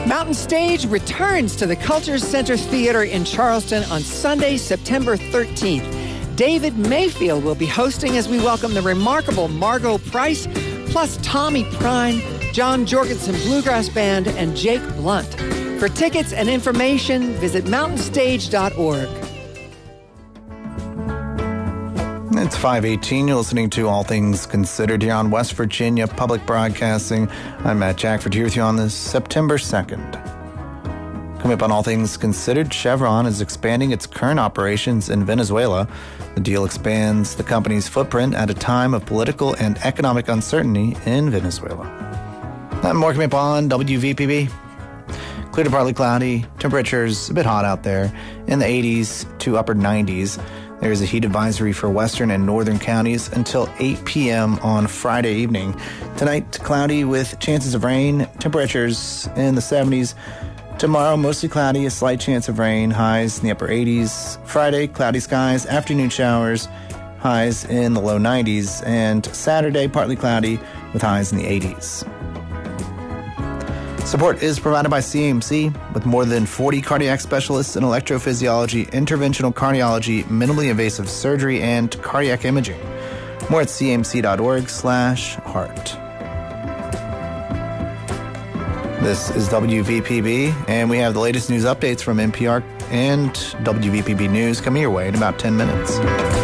Mountain Stage returns to the Culture Center Theater in Charleston on Sunday, September 13th. David Mayfield will be hosting as we welcome the remarkable Margot Price, plus Tommy Prine, John Jorgensen Bluegrass Band, and Jake Blunt. For tickets and information, visit mountainstage.org. It's 5:18. You're listening to All Things Considered here on West Virginia Public Broadcasting. I'm Matt Jackford here with you on this September 2nd. Coming up on All Things Considered, Chevron is expanding its current operations in Venezuela. The deal expands the company's footprint at a time of political and economic uncertainty in Venezuela. And more coming up on WVPB. Clear to partly cloudy, temperatures a bit hot out there, in the 80s to upper 90s. There is a heat advisory for western and northern counties until 8 p.m. on Friday evening. Tonight, cloudy with chances of rain, temperatures in the 70s. Tomorrow, mostly cloudy, a slight chance of rain, highs in the upper 80s. Friday, cloudy skies, afternoon showers, highs in the low 90s. And Saturday, partly cloudy with highs in the 80s. Support is provided by CMC with more than 40 cardiac specialists in electrophysiology, interventional cardiology, minimally invasive surgery, and cardiac imaging. More at cmc.org/heart. This is WVPB, and we have the latest news updates from NPR and WVPB News coming your way in about 10 minutes.